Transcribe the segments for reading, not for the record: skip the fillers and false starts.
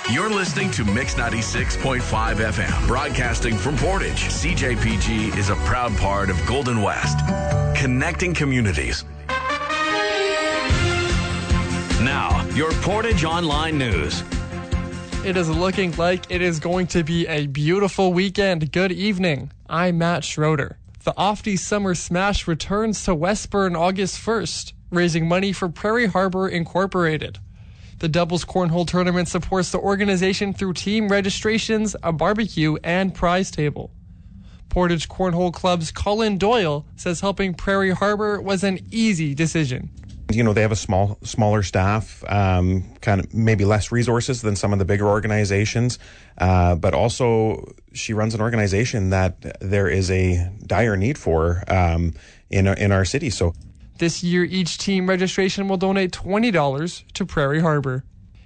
You're listening to Mix 96.5 FM, broadcasting from Portage. CJPG is a proud part of Golden West, connecting communities. Now, your Portage Online News. It is looking like it is going to be a beautiful weekend. Good evening. I'm Matt Schroeder. The Ofty Summer Smash returns to Westburn August 1st, raising money for Prairie Harbor Incorporated. The doubles cornhole tournament supports the organization through team registrations, a barbecue, and prize table. Portage Cornhole Club's Colin Doyle says helping Prairie Harbor was an easy decision. You know, they have a smaller staff, kind of maybe less resources than some of the bigger organizations, but also she runs an organization that there is a dire need for in our city. So this year, each team registration will donate $20 to Prairie Harbor.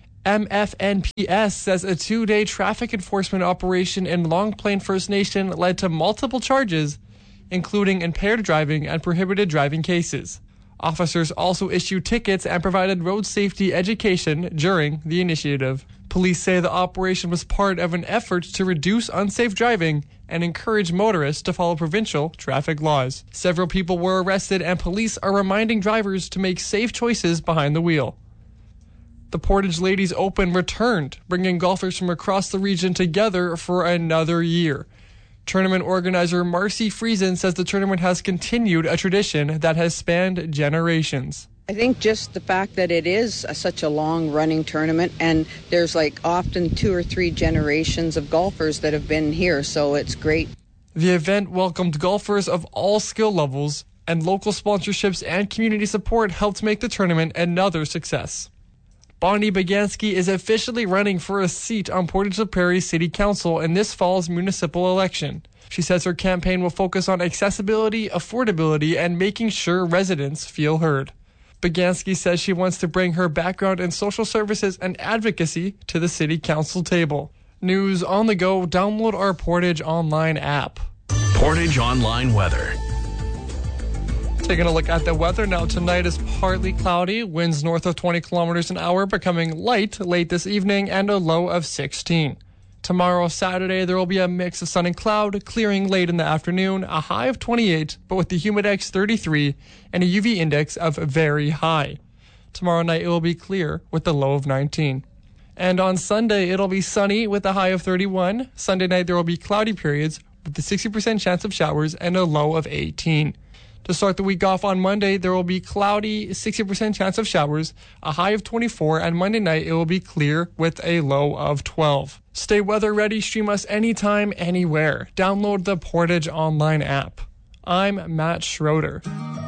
MFNPS says a 2-day traffic enforcement operation in Long Plain First Nation led to multiple charges, including impaired driving and prohibited driving cases. Officers also issued tickets and provided road safety education during the initiative. Police say the operation was part of an effort to reduce unsafe driving and encourage motorists to follow provincial traffic laws. Several people were arrested, and police are reminding drivers to make safe choices behind the wheel. The Portage Ladies Open returned, bringing golfers from across the region together for another year. Tournament organizer Marcy Friesen says the tournament has continued a tradition that has spanned generations. I think just the fact that it is such a long-running tournament, and there's like often 2 or 3 generations of golfers that have been here, so it's great. The event welcomed golfers of all skill levels, and local sponsorships and community support helped make the tournament another success. Bonnie Baganski is officially running for a seat on Portage la Prairie City Council in this fall's municipal election. She says her campaign will focus on accessibility, affordability, and making sure residents feel heard. Baganski says she wants to bring her background in social services and advocacy to the city council table. News on the go, download our Portage Online app. Portage Online weather. Taking a look at the weather now. Tonight is partly cloudy, winds north of 20 kilometers an hour, becoming light late this evening, and a low of 16. Tomorrow, Saturday, there will be a mix of sun and cloud, clearing late in the afternoon, a high of 28, but with the humidex 33 and a UV index of very high. Tomorrow night, it will be clear with the low of 19. And on Sunday, it'll be sunny with a high of 31. Sunday night, there will be cloudy periods with a 60% chance of showers and a low of 18. To start the week off on Monday, there will be cloudy, 60% chance of showers, a high of 24, and Monday night it will be clear with a low of 12. Stay weather ready, stream us anytime, anywhere. Download the Portage Online app. I'm Matt Schroeder.